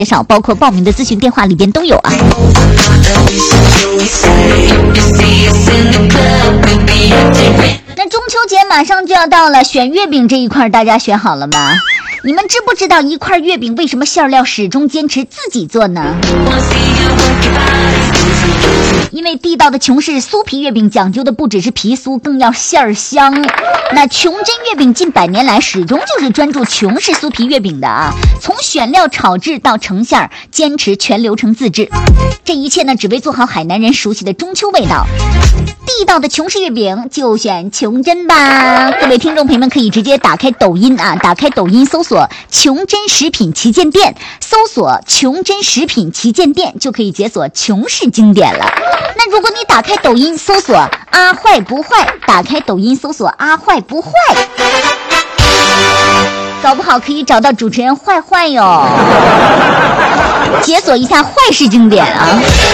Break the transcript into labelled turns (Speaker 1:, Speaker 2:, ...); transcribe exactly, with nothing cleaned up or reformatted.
Speaker 1: 介绍，包括报名的咨询电话里边都有啊。那中秋节马上就要到了，选月饼这一块大家选好了吗？你们知不知道一块月饼为什么馅料始终坚持自己做呢？因为地道的琼氏酥皮月饼讲究的不只是皮酥，更要馅儿香。那琼珍月饼近百年来始终就是专注琼氏酥皮月饼的啊，从选料炒制到成馅儿，坚持全流程自制。这一切呢，只为做好海南人熟悉的中秋味道。地道的琼氏月饼就选琼珍吧。各位听众朋友们可以直接打开抖音啊，打开抖音搜索琼珍食品旗舰店，搜索琼珍食品旗舰店就可以解锁琼氏经典了。那如果你打开抖音搜索阿坏不坏，打开抖音搜索阿坏不坏，搞不好可以找到主持人坏坏哟，解锁一下坏事经典啊。